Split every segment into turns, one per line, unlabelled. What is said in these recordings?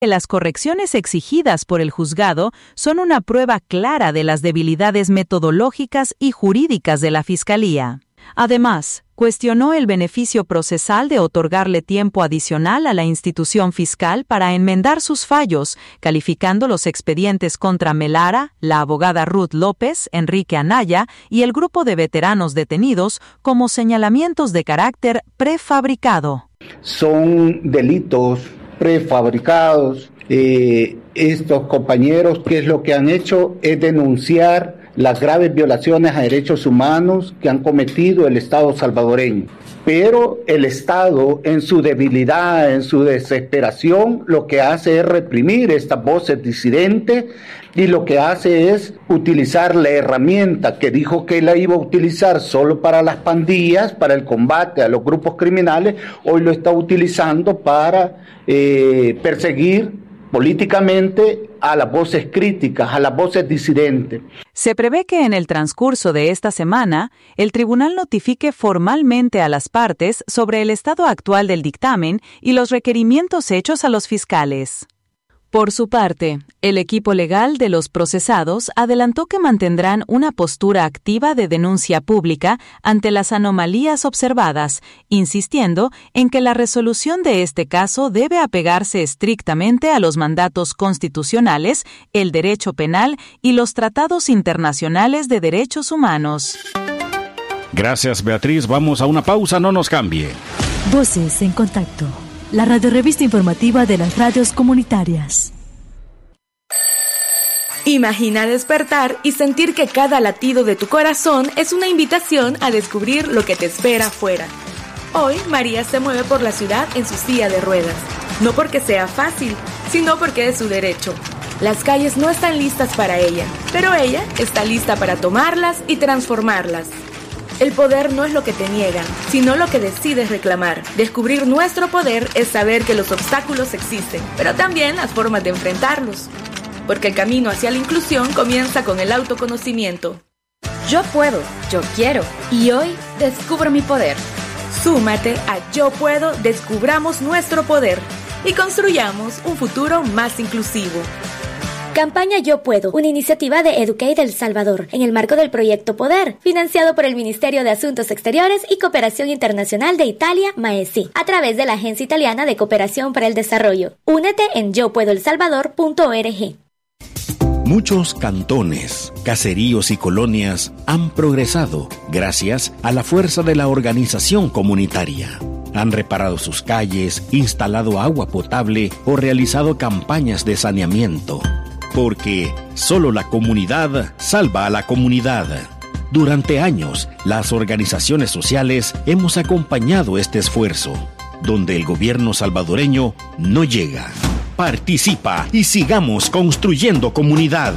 Las correcciones exigidas por el juzgado son una prueba clara de las debilidades metodológicas y jurídicas de la Fiscalía. Además, cuestionó el beneficio procesal de otorgarle tiempo adicional a la institución fiscal para enmendar sus fallos, calificando los expedientes contra Melara, la abogada Ruth López, Enrique Anaya y el grupo de veteranos detenidos como señalamientos de carácter prefabricado.
Son delitos prefabricados. Estos compañeros, ¿qué es lo que han hecho? Es denunciar las graves violaciones a derechos humanos que han cometido el Estado salvadoreño. Pero el Estado, en su debilidad, en su desesperación, lo que hace es reprimir estas voces disidentes y lo que hace es utilizar la herramienta que dijo que la iba a utilizar solo para las pandillas, para el combate a los grupos criminales, hoy lo está utilizando para perseguir políticamente a las voces críticas, a las voces disidentes.
Se prevé que en el transcurso de esta semana, el tribunal notifique formalmente a las partes sobre el estado actual del dictamen y los requerimientos hechos a los fiscales. Por su parte, el equipo legal de los procesados adelantó que mantendrán una postura activa de denuncia pública ante las anomalías observadas, insistiendo en que la resolución de este caso debe apegarse estrictamente a los mandatos constitucionales, el derecho penal y los tratados internacionales de derechos humanos.
Gracias, Beatriz. Vamos a una pausa, no nos cambie.
Voces en Contacto, la radiorevista informativa de las radios comunitarias.
Imagina despertar y sentir que cada latido de tu corazón es una invitación a descubrir lo que te espera afuera. Hoy, María se mueve por la ciudad en su silla de ruedas. No porque sea fácil, sino porque es su derecho. Las calles no están listas para ella, pero ella está lista para tomarlas y transformarlas. El poder no es lo que te niegan, sino lo que decides reclamar. Descubrir nuestro poder es saber que los obstáculos existen, pero también las formas de enfrentarlos. Porque el camino hacia la inclusión comienza con el autoconocimiento.
Yo puedo, yo quiero, y hoy descubro mi poder.
Súmate a Yo Puedo, descubramos nuestro poder y construyamos un futuro más inclusivo.
Campaña Yo Puedo, una iniciativa de Educate El Salvador, en el marco del proyecto Poder, financiado por el Ministerio de Asuntos Exteriores y Cooperación Internacional de Italia, MAESI, a través de la Agencia Italiana de Cooperación para el Desarrollo. Únete en yopuedoelsalvador.org.
Muchos cantones, caseríos y colonias han progresado gracias a la fuerza de la organización comunitaria. Han reparado sus calles, instalado agua potable o realizado campañas de saneamiento. Porque solo la comunidad salva a la comunidad. Durante años, las organizaciones sociales hemos acompañado este esfuerzo, donde el gobierno salvadoreño no llega. Participa y sigamos construyendo comunidad.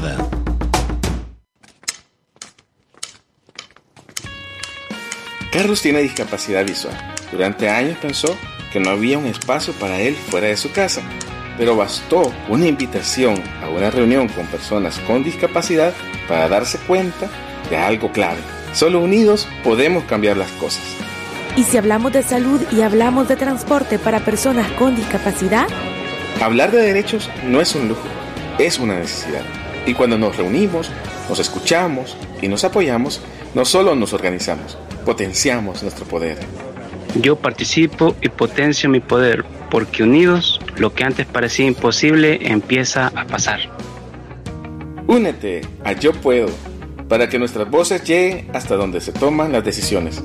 Carlos tiene discapacidad visual. Durante años pensó que no había un espacio para él fuera de su casa. Pero bastó una invitación a una reunión con personas con discapacidad para darse cuenta de algo clave. Solo unidos podemos cambiar las cosas.
¿Y si hablamos de salud y hablamos de transporte para personas con discapacidad?
Hablar de derechos no es un lujo, es una necesidad. Y cuando nos reunimos, nos escuchamos y nos apoyamos, no solo nos organizamos, potenciamos nuestro poder.
Yo participo y potencio mi poder, porque unidos, lo que antes parecía imposible empieza a pasar.
Únete a Yo Puedo, para que nuestras voces lleguen hasta donde se toman las decisiones.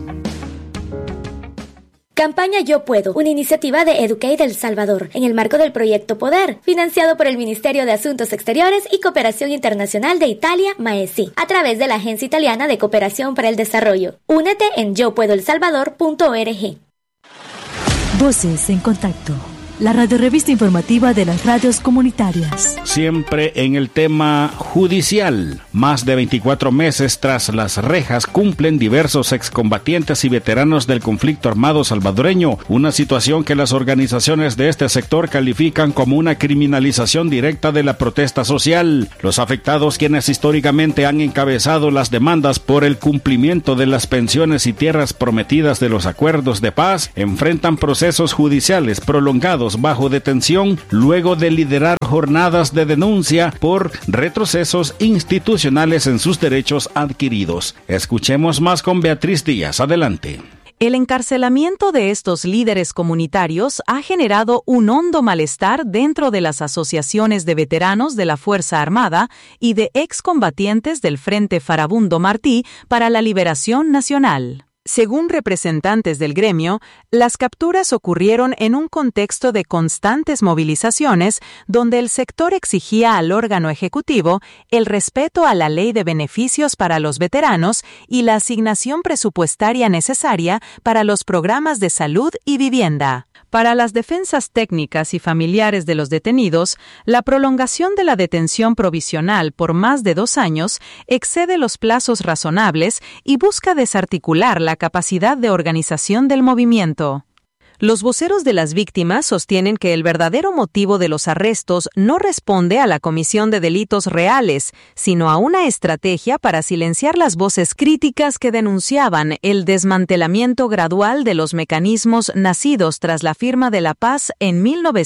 Campaña Yo Puedo, una iniciativa de Educate El Salvador, en el marco del proyecto Poder, financiado por el Ministerio de Asuntos Exteriores y Cooperación Internacional de Italia, MAESI, a través de la Agencia Italiana de Cooperación para el Desarrollo. Únete en yopuedoelsalvador.org.
Voces en Contacto, la radiorevista informativa de las radios comunitarias.
Siempre en el tema judicial. Más de 24 meses tras las rejas cumplen diversos excombatientes y veteranos del conflicto armado salvadoreño, una situación que las organizaciones de este sector califican como una criminalización directa de la protesta social. Los afectados, quienes históricamente han encabezado las demandas por el cumplimiento de las pensiones y tierras prometidas de los acuerdos de paz, enfrentan procesos judiciales prolongados detenidos bajo detención luego de liderar jornadas de denuncia por retrocesos institucionales en sus derechos adquiridos. Escuchemos más con Beatriz Díaz. Adelante.
El encarcelamiento de estos líderes comunitarios ha generado un hondo malestar dentro de las asociaciones de veteranos de la Fuerza Armada y de excombatientes del Frente Farabundo Martí para la Liberación Nacional. Según representantes del gremio, las capturas ocurrieron en un contexto de constantes movilizaciones donde el sector exigía al órgano ejecutivo el respeto a la ley de beneficios para los veteranos y la asignación presupuestaria necesaria para los programas de salud y vivienda. Para las defensas técnicas y familiares de los detenidos, la prolongación de la detención provisional por más de 2 años excede los plazos razonables y busca desarticular la capacidad de organización del movimiento. Los voceros de las víctimas sostienen que el verdadero motivo de los arrestos no responde a la comisión de delitos reales, sino a una estrategia para silenciar las voces críticas que denunciaban el desmantelamiento gradual de los mecanismos nacidos tras la firma de la paz en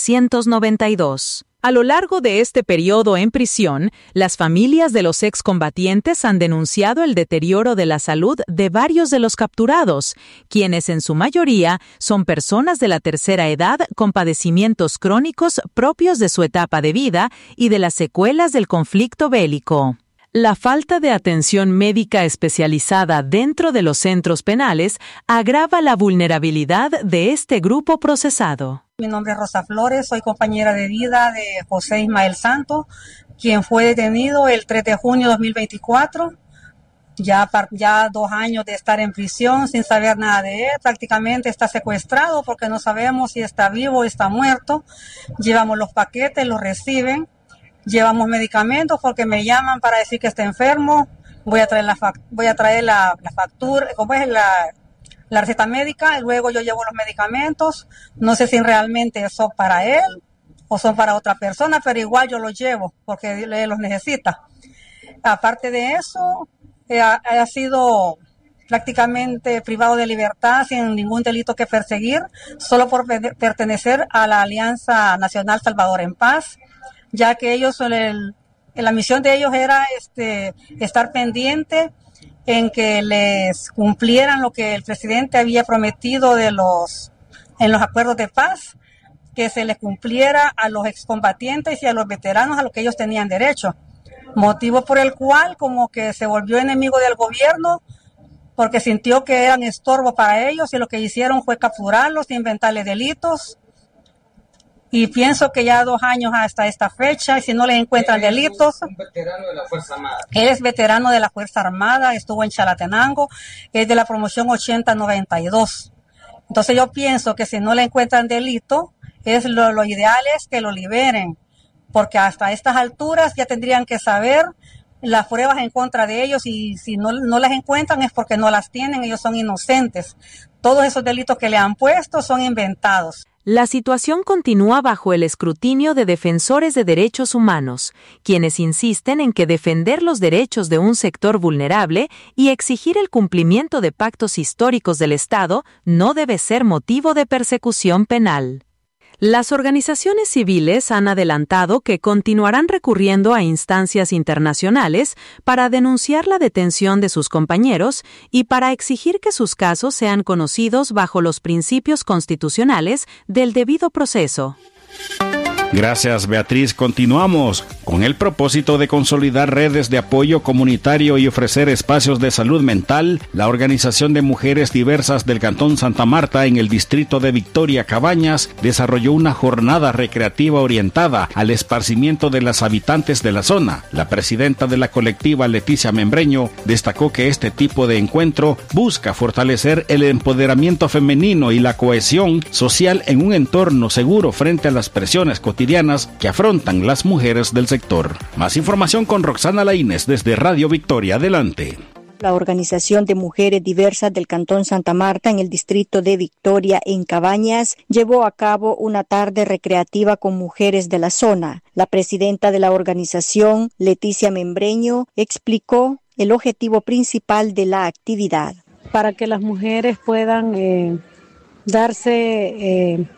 1992. A lo largo de este periodo en prisión, las familias de los excombatientes han denunciado el deterioro de la salud de varios de los capturados, quienes en su mayoría son personas de la tercera edad con padecimientos crónicos propios de su etapa de vida y de las secuelas del conflicto bélico. La falta de atención médica especializada dentro de los centros penales agrava la vulnerabilidad de este grupo procesado.
Mi nombre es Rosa Flores, soy compañera de vida de José Ismael Santos, quien fue detenido el 3 de junio de 2024. Ya 2 años de estar en prisión sin saber nada de él, prácticamente está secuestrado porque no sabemos si está vivo o está muerto. Llevamos los paquetes, los reciben. Llevamos medicamentos porque me llaman para decir que está enfermo. Voy a traer la factura, como es la receta médica, y luego yo llevo los medicamentos. No sé si realmente son para él o son para otra persona, pero igual yo los llevo porque él los necesita. Aparte de eso, ha sido prácticamente privado de libertad sin ningún delito que perseguir, solo por pertenecer a la Alianza Nacional Salvador en Paz, ya que ellos, la misión de ellos era estar pendiente en que les cumplieran lo que el presidente había prometido en los acuerdos de paz, que se les cumpliera a los excombatientes y a los veteranos a lo que ellos tenían derecho. Motivo por el cual como que se volvió enemigo del gobierno porque sintió que eran estorbo para ellos y lo que hicieron fue capturarlos, inventarles delitos. Y pienso que ya 2 años hasta esta fecha, y si no le encuentran delitos. Un veterano de la Fuerza Armada. Él es veterano de la Fuerza Armada, estuvo en Chalatenango, es de la promoción 8092. Entonces yo pienso que si no le encuentran delito, lo ideal es que lo liberen, porque hasta estas alturas ya tendrían que saber las pruebas en contra de ellos, y si no las encuentran es porque no las tienen, ellos son inocentes. Todos esos delitos que le han puesto son inventados.
La situación continúa bajo el escrutinio de defensores de derechos humanos, quienes insisten en que defender los derechos de un sector vulnerable y exigir el cumplimiento de pactos históricos del Estado no debe ser motivo de persecución penal. Las organizaciones civiles han adelantado que continuarán recurriendo a instancias internacionales para denunciar la detención de sus compañeros y para exigir que sus casos sean conocidos bajo los principios constitucionales del debido proceso.
Gracias, Beatriz. Continuamos con el propósito de consolidar redes de apoyo comunitario y ofrecer espacios de salud mental. La Organización de Mujeres Diversas del Cantón Santa Marta en el distrito de Victoria Cabañas desarrolló una jornada recreativa orientada al esparcimiento de las habitantes de la zona. La presidenta de la colectiva, Leticia Membreño, destacó que este tipo de encuentro busca fortalecer el empoderamiento femenino y la cohesión social en un entorno seguro frente a las presiones cotidianas que afrontan las mujeres del sector. Más información con Roxana Laínez desde Radio Victoria. Adelante.
La Organización de Mujeres Diversas del Cantón Santa Marta en el distrito de Victoria en Cabañas llevó a cabo una tarde recreativa con mujeres de la zona. La presidenta de la organización, Leticia Membreño, explicó el objetivo principal de la actividad.
Para que las mujeres puedan darse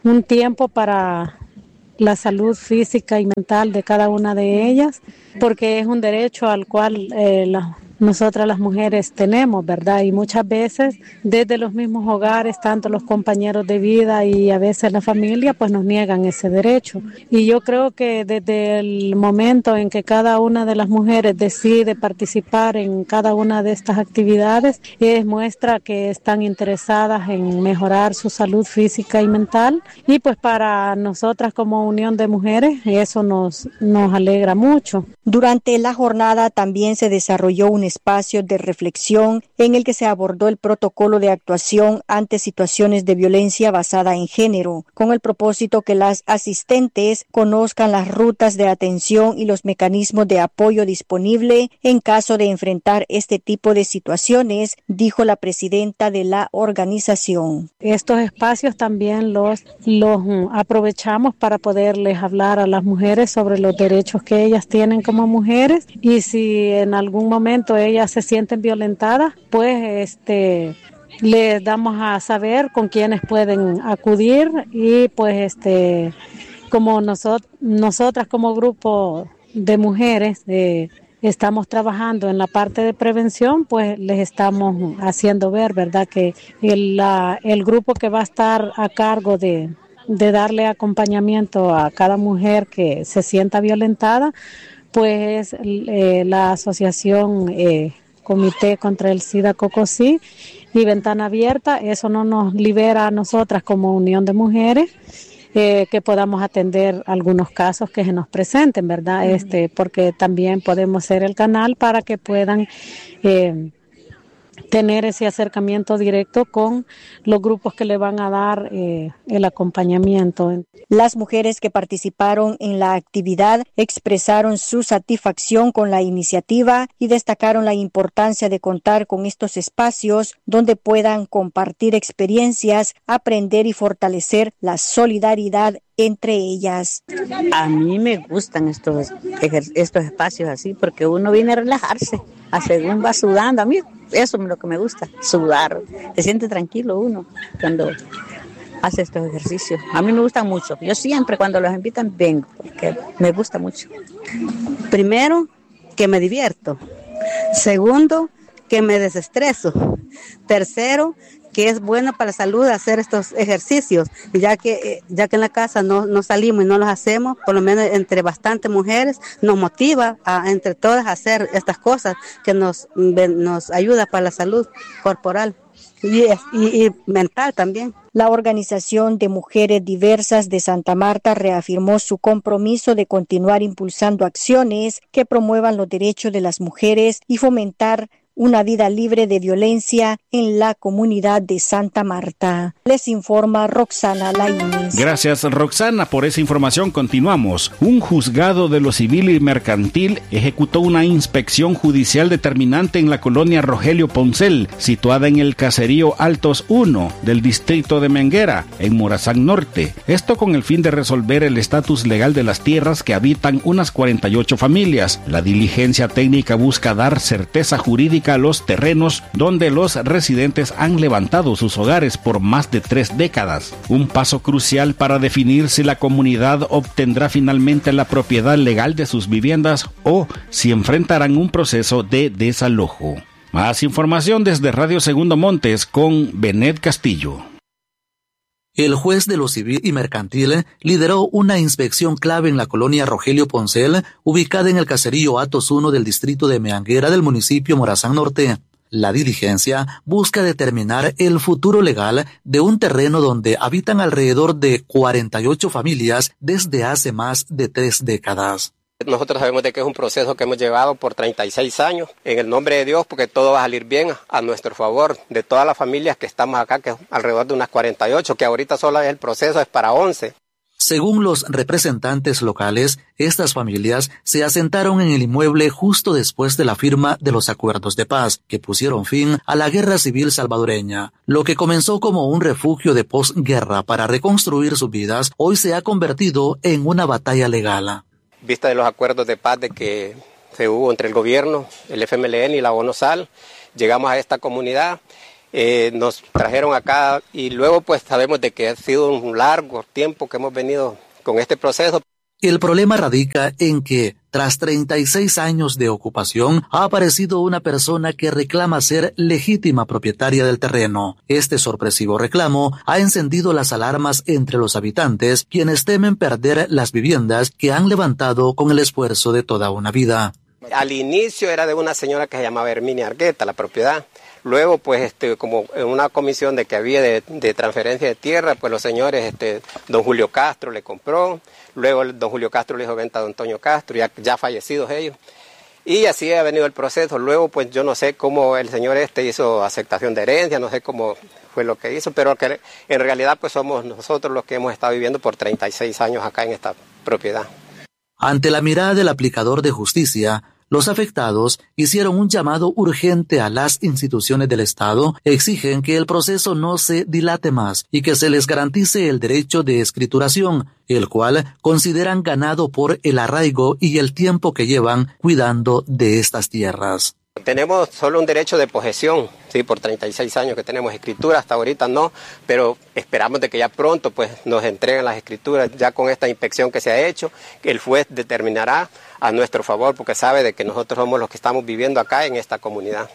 un tiempo para la salud física y mental de cada una de ellas, porque es un derecho al cual nosotras las mujeres tenemos, ¿verdad? Y muchas veces desde los mismos hogares, tanto los compañeros de vida y a veces la familia, pues nos niegan ese derecho. Y yo creo que desde el momento en que cada una de las mujeres decide participar en cada una de estas actividades, muestra que están interesadas en mejorar su salud física y mental. Y pues para nosotras como Unión de Mujeres, eso nos alegra mucho.
Durante la jornada también se desarrolló un espacio de reflexión en el que se abordó el protocolo de actuación ante situaciones de violencia basada en género, con el propósito que las asistentes conozcan las rutas de atención y los mecanismos de apoyo disponible en caso de enfrentar este tipo de situaciones, dijo la presidenta de la organización.
Estos espacios también los aprovechamos para poderles hablar a las mujeres sobre los derechos que ellas tienen como mujeres, y si en algún momento ellas se sienten violentadas, pues les damos a saber con quiénes pueden acudir, y pues como nosotras como grupo de mujeres estamos trabajando en la parte de prevención, pues les estamos haciendo ver, ¿verdad?, que el grupo que va a estar a cargo de darle acompañamiento a cada mujer que se sienta violentada, pues la asociación Comité contra el SIDA Cocosí y Ventana Abierta. Eso no nos libera a nosotras como Unión de Mujeres que podamos atender algunos casos que se nos presenten, ¿verdad? Porque también podemos ser el canal para que puedan tener ese acercamiento directo con los grupos que le van a dar el acompañamiento.
Las mujeres que participaron en la actividad expresaron su satisfacción con la iniciativa y destacaron la importancia de contar con estos espacios donde puedan compartir experiencias, aprender y fortalecer la solidaridad entre ellas.
A mí me gustan estos espacios así, porque uno viene a relajarse, según va sudando. A mí eso es lo que me gusta, sudar. Se siente tranquilo uno cuando hace estos ejercicios. A mí me gustan mucho. Yo siempre cuando los invitan vengo, porque me gusta mucho. Primero, que me divierto. Segundo, que me desestreso. Tercero, que es bueno para la salud hacer estos ejercicios, ya que en la casa no salimos y no los hacemos, por lo menos entre bastantes mujeres, nos motiva entre todas a hacer estas cosas que nos ayuda para la salud corporal y mental también.
La Organización de Mujeres Diversas de Santa Marta reafirmó su compromiso de continuar impulsando acciones que promuevan los derechos de las mujeres y fomentar una vida libre de violencia en la comunidad de Santa Marta. Les informa Roxana Laínez.
Gracias, Roxana, por esa información. Continuamos. Un juzgado de lo civil y mercantil ejecutó una inspección judicial determinante en la colonia Rogelio Poncel, situada en el caserío Altos 1 del distrito de Menguera, en Morazán Norte. Esto con el fin de resolver el estatus legal de las tierras que habitan unas 48 familias. La diligencia técnica busca dar certeza jurídica a los terrenos donde los residentes han levantado sus hogares por más de 3 décadas. Un paso crucial para definir si la comunidad obtendrá finalmente la propiedad legal de sus viviendas o si enfrentarán un proceso de desalojo. Más información desde Radio Segundo Montes con Benet Castillo.
El juez de lo civil y mercantil lideró una inspección clave en la colonia Rogelio Poncel, ubicada en el caserío Atos 1 del distrito de Meanguera del municipio Morazán Norte. La diligencia busca determinar el futuro legal de un terreno donde habitan alrededor de 48 familias desde hace más de 3 décadas.
Nosotros sabemos de que es un proceso que hemos llevado por 36 años, en el nombre de Dios, porque todo va a salir bien a nuestro favor, de todas las familias que estamos acá, que es alrededor de unas 48, que ahorita solo el proceso es para 11.
Según los representantes locales, estas familias se asentaron en el inmueble justo después de la firma de los acuerdos de paz, que pusieron fin a la guerra civil salvadoreña. Lo que comenzó como un refugio de posguerra para reconstruir sus vidas, hoy se ha convertido en una batalla legal.
Vista de los acuerdos de paz de que se hubo entre el gobierno, el FMLN y la ONUSAL, llegamos a esta comunidad nos trajeron acá y luego pues sabemos de que ha sido un largo tiempo que hemos venido con este proceso.
El problema radica en que, tras 36 años de ocupación, ha aparecido una persona que reclama ser legítima propietaria del terreno. Este sorpresivo reclamo ha encendido las alarmas entre los habitantes, quienes temen perder las viviendas que han levantado con el esfuerzo de toda una vida.
Al inicio era de una señora que se llamaba Herminia Argueta, la propiedad. Luego, pues, como en una comisión de que había de transferencia de tierra, pues los señores, don Julio Castro le compró. Luego don Julio Castro le hizo venta a don Antonio Castro, ya fallecidos ellos. Y así ha venido el proceso. Luego, pues yo no sé cómo el señor hizo aceptación de herencia, no sé cómo fue lo que hizo, pero que en realidad pues somos nosotros los que hemos estado viviendo por 36 años acá en esta propiedad.
Ante la mirada del aplicador de justicia, los afectados hicieron un llamado urgente a las instituciones del Estado, exigen que el proceso no se dilate más y que se les garantice el derecho de escrituración, el cual consideran ganado por el arraigo y el tiempo que llevan cuidando de estas tierras.
Tenemos solo un derecho de posesión, sí, por 36 años que tenemos escritura, hasta ahorita no, pero esperamos de que ya pronto pues nos entreguen las escrituras, ya con esta inspección que se ha hecho, que el juez determinará a nuestro favor, porque sabe de que nosotros somos los que estamos viviendo acá en esta comunidad.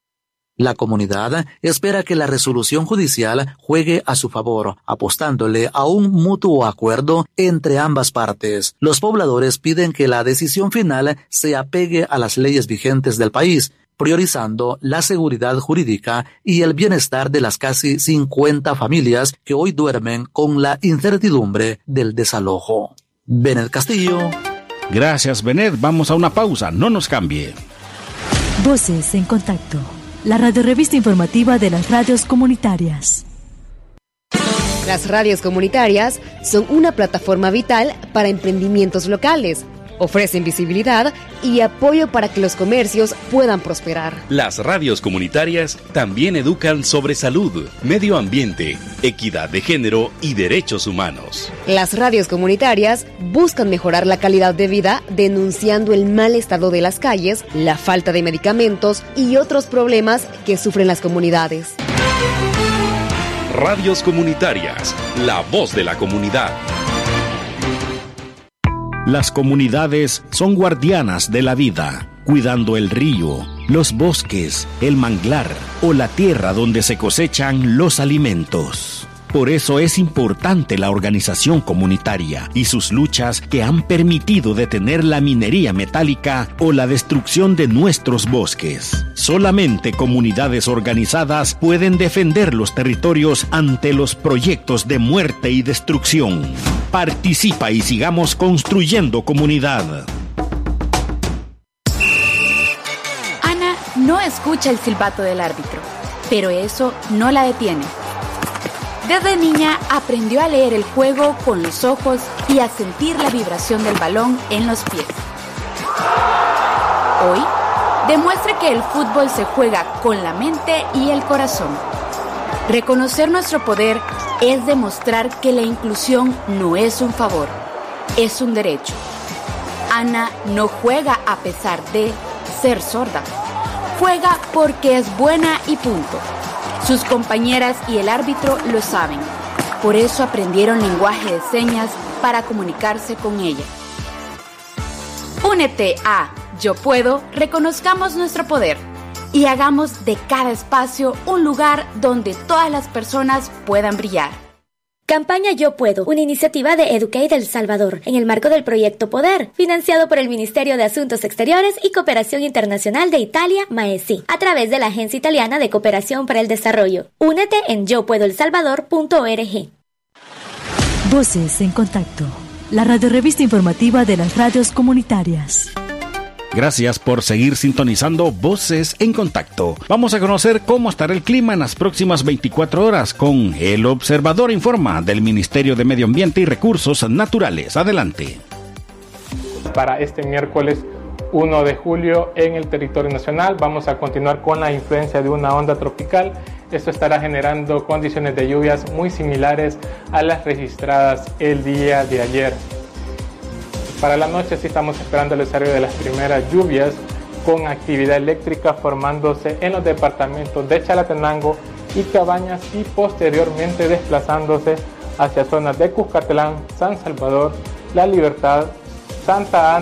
La comunidad espera que la resolución judicial juegue a su favor, apostándole a un mutuo acuerdo entre ambas partes. Los pobladores piden que la decisión final se apegue a las leyes vigentes del país, priorizando la seguridad jurídica y el bienestar de las casi 50 familias que hoy duermen con la incertidumbre del desalojo. Benet Castillo.
Gracias, Benet. Vamos a una pausa. No nos cambie.
Voces en Contacto. La radiorevista informativa de las radios comunitarias.
Las radios comunitarias son una plataforma vital para emprendimientos locales. Ofrecen visibilidad y apoyo para que los comercios puedan prosperar.
Las radios comunitarias también educan sobre salud, medio ambiente, equidad de género y derechos humanos.
Las radios comunitarias buscan mejorar la calidad de vida denunciando el mal estado de las calles, la falta de medicamentos y otros problemas que sufren las comunidades.
Radios comunitarias, la voz de la comunidad.
Las comunidades son guardianas de la vida, cuidando el río, los bosques, el manglar o la tierra donde se cosechan los alimentos. Por eso es importante la organización comunitaria y sus luchas que han permitido detener la minería metálica o la destrucción de nuestros bosques. Solamente comunidades organizadas pueden defender los territorios ante los proyectos de muerte y destrucción. Participa y sigamos construyendo comunidad.
Ana no escucha el silbato del árbitro, pero eso no la detiene. Desde niña aprendió a leer el juego con los ojos y a sentir la vibración del balón en los pies. Hoy demuestra que el fútbol se juega con la mente y el corazón. Reconocer nuestro poder es demostrar que la inclusión no es un favor, es un derecho. Ana no juega a pesar de ser sorda. Juega porque es buena y punto. Sus compañeras y el árbitro lo saben. Por eso aprendieron lenguaje de señas para comunicarse con ella. Únete a Yo Puedo, reconozcamos nuestro poder y hagamos de cada espacio un lugar donde todas las personas puedan brillar.
Campaña Yo Puedo, una iniciativa de Educate del Salvador, en el marco del proyecto Poder, financiado por el Ministerio de Asuntos Exteriores y Cooperación Internacional de Italia, MAESI, a través de la Agencia Italiana de Cooperación para el Desarrollo. Únete en yopuedoelsalvador.org.
Voces en Contacto, la radiorevista informativa de las radios comunitarias.
Gracias por seguir sintonizando Voces en Contacto. Vamos a conocer cómo estará el clima en las próximas 24 horas con El Observador Informa del Ministerio de Medio Ambiente y Recursos Naturales. Adelante.
Para este miércoles 1 de julio en el territorio nacional vamos a continuar con la influencia de una onda tropical. Esto estará generando condiciones de lluvias muy similares a las registradas el día de ayer. Para la noche sí estamos esperando el desarrollo de las primeras lluvias con actividad eléctrica formándose en los departamentos de Chalatenango y Cabañas y posteriormente desplazándose hacia zonas de Cuscatlán, San Salvador, La Libertad, Santa Ana